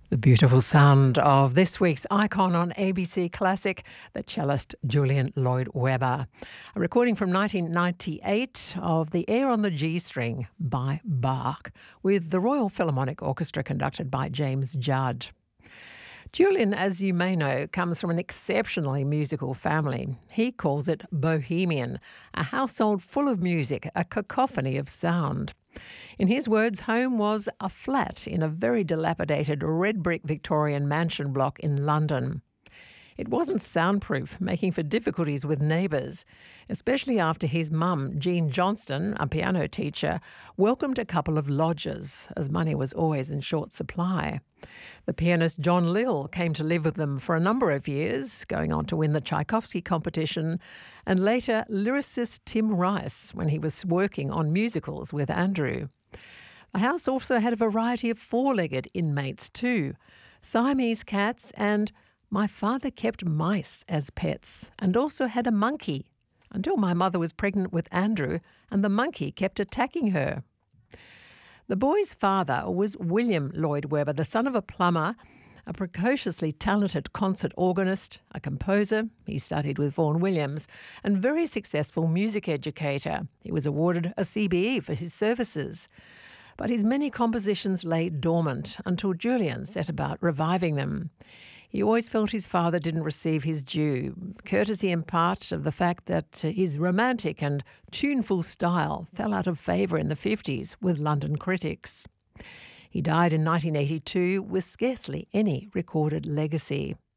The beautiful sound of this week's icon on ABC Classic, the cellist Julian Lloyd Webber. A recording from 1998 of The Air on the G String by Bach, with the Royal Philharmonic Orchestra conducted by James Judd. Julian, as you may know, comes from an exceptionally musical family. He calls it bohemian, a household full of music, a cacophony of sound. In his words, home was a flat in a very dilapidated red brick Victorian mansion block in London. It wasn't soundproof, making for difficulties with neighbours, especially after his mum, Jean Johnston, a piano teacher, welcomed a couple of lodgers, as money was always in short supply. The pianist John Lill came to live with them for a number of years, going on to win the Tchaikovsky competition, and later lyricist Tim Rice when he was working on musicals with Andrew. The house also had a variety of four-legged inmates too, Siamese cats, and my father kept mice as pets and also had a monkey, until my mother was pregnant with Andrew and the monkey kept attacking her. The boy's father was William Lloyd Webber, the son of a plumber, a precociously talented concert organist, a composer, he studied with Vaughan Williams, and very successful music educator. He was awarded a CBE for his services. But his many compositions lay dormant until Julian set about reviving them. He always felt his father didn't receive his due, courtesy in part of the fact that his romantic and tuneful style fell out of favour in the 50s with London critics. He died in 1982 with scarcely any recorded legacy.